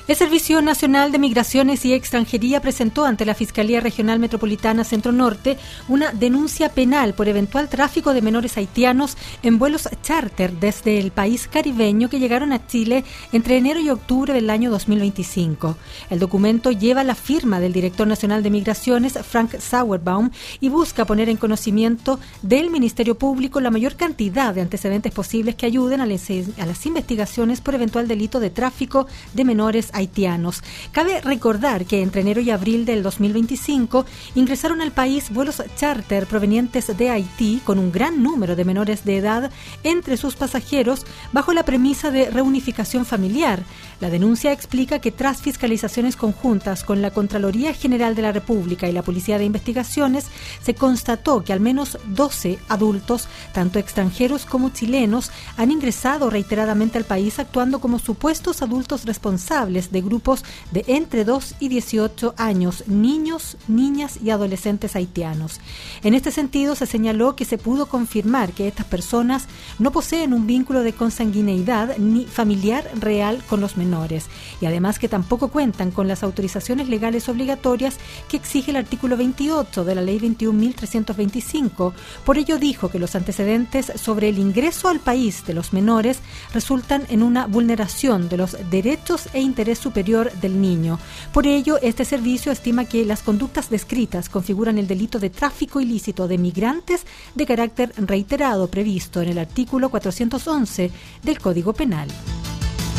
El Servicio Nacional de Migraciones y Extranjería presentó ante la Fiscalía Regional Metropolitana Centro Norte una denuncia penal por eventual tráfico de menores haitianos en vuelos charter desde el país caribeño que llegaron a Chile entre enero y octubre del año 2025. El documento lleva la firma del Director Nacional de Migraciones, Frank Sauerbaum, y busca poner en conocimiento del Ministerio Público la mayor cantidad de antecedentes posibles que ayuden a las investigaciones por eventual delito de tráfico de menores haitianos. Cabe recordar que entre enero y abril del 2025 ingresaron al país vuelos charter provenientes de Haití con un gran número de menores de edad entre sus pasajeros bajo la premisa de reunificación familiar. La denuncia explica que tras fiscalizaciones conjuntas con la Contraloría General de la República y la Policía de Investigaciones se constató que al menos 12 adultos, tanto extranjeros como chilenos, han ingresado reiteradamente al país actuando como supuestos adultos responsables de grupos de entre 2 y 18 años, niños, niñas y adolescentes haitianos. En este sentido, se señaló que se pudo confirmar que estas personas no poseen un vínculo de consanguineidad ni familiar real con los menores, y además que tampoco cuentan con las autorizaciones legales obligatorias que exige el artículo 28 de la Ley 21.325. Por ello dijo que los antecedentes sobre el ingreso al país de los menores resultan en una vulneración de los derechos e interés superior del niño. Por ello, este servicio estima que las conductas descritas configuran el delito de tráfico ilícito de migrantes de carácter reiterado previsto en el artículo 411 del Código Penal.